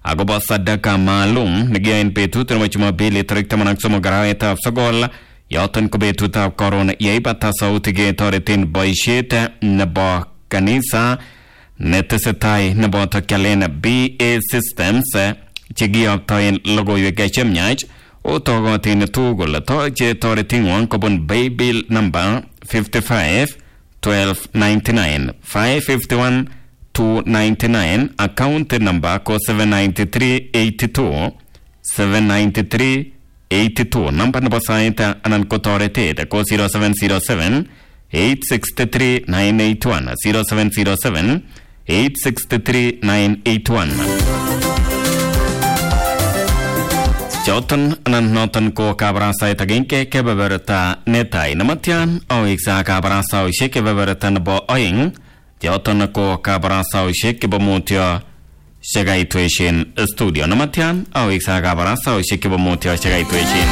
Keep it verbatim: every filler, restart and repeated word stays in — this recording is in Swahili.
agobo sadaka maalum negiyoen betut nebo Jumapili tarik taman ak somok arawetab sogol yoton ko betutab corona yeibata sautik ketoretin boisiet nebo kanisa netesetai nebo kyalen B A Systems chekiyoktoen logoiwek chemyach otogotin tugul toche toretingwong kobun Baybill number fifty-five twelve ninety-nine five fifty-one two ninety-nine account number ko seven ninety-three eighty-two seven ninety-three eighty-two number nebo saita anan ko toretet ko zero seven zero seven eight six three nine eight one zero seven zero seven eight six three nine eight one. Joton anan noton ko kabarasait agenge kebeberta netai namatyan awiksa kabarasaishek kebeberta nebo oeng joton ko kabarasaishek kebo mutyo shagaitweshin studio namatyan awiksa kabarasaishek kebo mutyo shagaitweshin